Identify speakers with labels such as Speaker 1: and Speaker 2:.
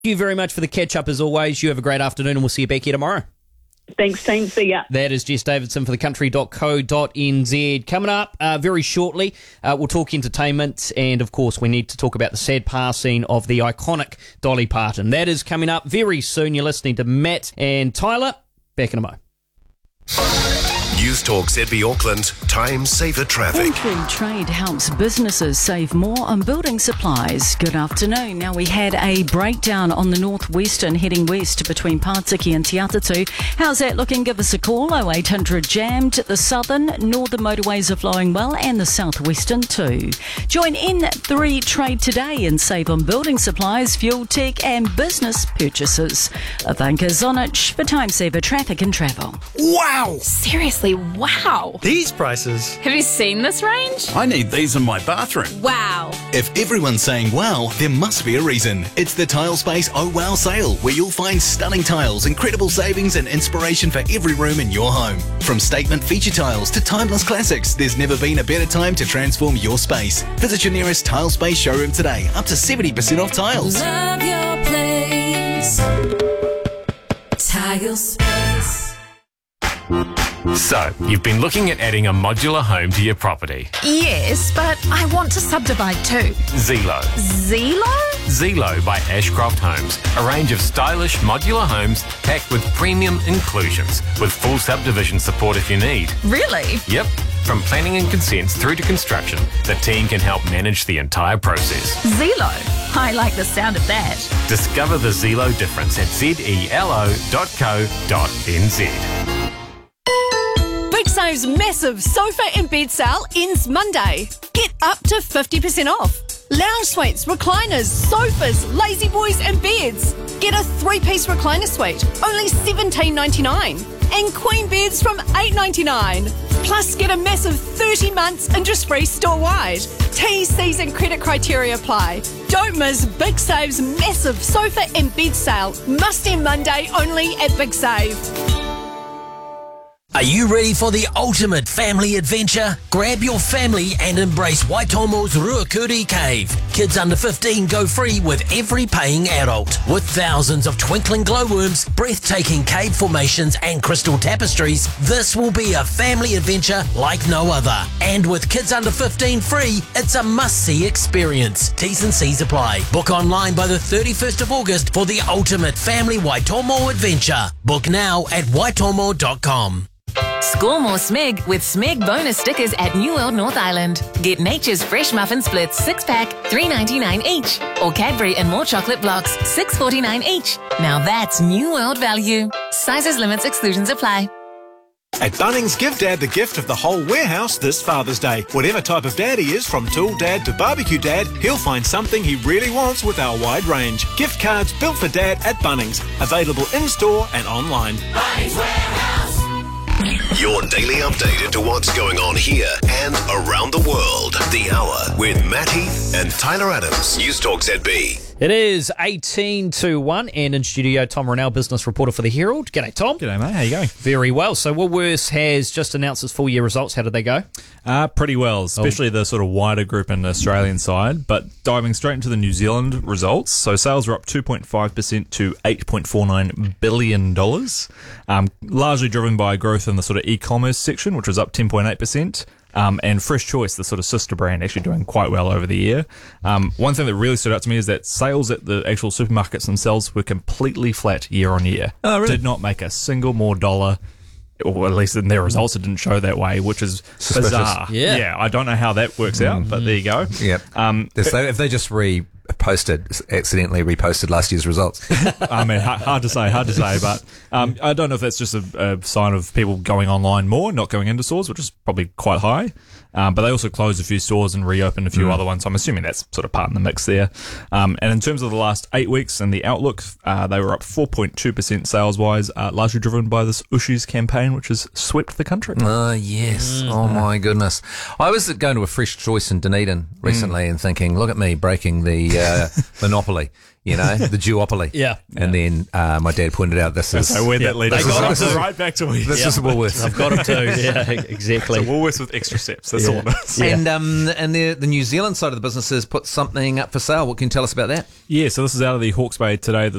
Speaker 1: Thank you very much for the catch-up as always. You have a great afternoon and we'll see you back here tomorrow.
Speaker 2: Thanks, team. See ya.
Speaker 1: That is Jess Davidson for thecountry.co.nz. Coming up very shortly, we'll talk entertainment, and of course we need to talk about the sad passing of the iconic Dolly Parton. That is coming up very soon. You're listening to Matt and Tyler. Back in a mo.
Speaker 3: News Talk ZB Auckland, Time Saver Traffic.
Speaker 4: Entering trade helps businesses save more on building supplies. Good afternoon. Now, we had a breakdown on the northwestern heading west between Pātiki and Te Atatu. How's that looking? Give us a call. 0800 jammed. The southern, northern motorways are flowing well, and the southwestern too. Join N3 Trade today and save on building supplies, fuel, tech and business purchases. Ivanka Zonich for Time Saver Traffic and Travel.
Speaker 5: Wow!
Speaker 6: Seriously, wow.
Speaker 5: These prices.
Speaker 6: Have you seen this range?
Speaker 5: I need these in my bathroom.
Speaker 6: Wow.
Speaker 7: If everyone's saying wow, there must be a reason. It's the Tilespace Oh Wow sale, where you'll find stunning tiles, incredible savings and inspiration for every room in your home. From statement feature tiles to timeless classics, there's never been a better time to transform your space. Visit your nearest Tilespace showroom today, up to 70% off tiles.
Speaker 8: Love your place. Tilespace.
Speaker 9: So, you've been looking at adding a modular home to your property.
Speaker 6: Yes, but I want to subdivide too.
Speaker 9: Zelo.
Speaker 6: Zelo?
Speaker 9: Zelo by Ashcroft Homes. A range of stylish modular homes packed with premium inclusions, with full subdivision support if you need.
Speaker 6: Really?
Speaker 9: Yep. From planning and consents through to construction, the team can help manage the entire process.
Speaker 6: Zelo. I like the sound of that.
Speaker 9: Discover the Zelo difference at zelo.co.nz.
Speaker 10: Big Save's massive sofa and bed sale ends Monday. Get up to 50% off. Lounge suites, recliners, sofas, lazy boys and beds. Get a 3-piece recliner suite, only $17.99. And queen beds from $8.99. Plus get a massive 30 months interest-free store-wide. T's, C's and credit criteria apply. Don't miss Big Save's massive sofa and bed sale. Must end Monday only at Big Save.
Speaker 11: Are you ready for the ultimate family adventure? Grab your family and embrace Waitomo's Ruakuri Cave. Kids under 15 go free with every paying adult. With thousands of twinkling glowworms, breathtaking cave formations and crystal tapestries, this will be a family adventure like no other. And with kids under 15 free, it's a must-see experience. T's and C's apply. Book online by the 31st of August for the ultimate family Waitomo adventure. Book now at waitomo.com.
Speaker 8: Score more Smeg with Smeg bonus stickers at New World North Island. Get Nature's Fresh Muffin Splits 6-pack, $3.99 each. Or Cadbury and More Chocolate Blocks, $6.49 each. Now that's New World value. Sizes, limits, exclusions apply.
Speaker 12: At Bunnings, give Dad the gift of the whole warehouse this Father's Day. Whatever type of dad he is, from tool dad to barbecue dad, he'll find something he really wants with our wide range. Gift cards built for Dad at Bunnings. Available in-store and online.
Speaker 3: Bunnings Warehouse. Your daily update into what's going on here and around the world. The Hour with Matt Heath and Tyler Adams. News Talk ZB.
Speaker 1: It is 18 to 1, and in studio, Tom Ronell, business reporter for the Herald. G'day, Tom.
Speaker 13: G'day, mate. How you going?
Speaker 1: Very well. So Woolworths has just announced its full-year results. How did they go?
Speaker 13: Pretty well, especially the sort of wider group and Australian side. But diving straight into the New Zealand results, so sales were up 2.5% to $8.49 billion, largely driven by growth in the sort of e-commerce section, which was up 10.8%. And Fresh Choice, the sort of sister brand, actually doing quite well over the year. One thing that really stood out to me is that sales at the actual supermarkets themselves were completely flat year on year. Oh, really?
Speaker 1: Did not make a single more dollar, or at least in their results it didn't show that way, which is
Speaker 14: suspicious.
Speaker 1: Bizarre. Yeah, I don't know how that works out, but there you go.
Speaker 14: Yep. If they just accidentally reposted last year's results.
Speaker 13: I mean, hard to say, but I don't know if that's just a sign of people going online more, not going into stores, which is probably quite high. But they also closed a few stores and reopened a few other ones. So I'm assuming that's sort of part in the mix there. And in terms of the last 8 weeks and the outlook, they were up 4.2% sales-wise, largely driven by this Ushi's campaign, which has swept the country.
Speaker 14: Oh, yes. Oh, my goodness. I was going to a Fresh Choice in Dunedin recently and thinking, look at me breaking the monopoly. You know, the duopoly.
Speaker 1: Yeah.
Speaker 14: And then my dad pointed out this is...
Speaker 13: So where'd that lead us?
Speaker 1: They got
Speaker 13: This is right back to me.
Speaker 14: This is Woolworths.
Speaker 1: I've got them too. Yeah, exactly.
Speaker 13: So Woolworths with extra steps. That's all it is.
Speaker 1: Yeah.
Speaker 14: And the New Zealand side of the business has put something up for sale. What can you tell us about that?
Speaker 13: Yeah, so this is out of the Hawke's Bay Today.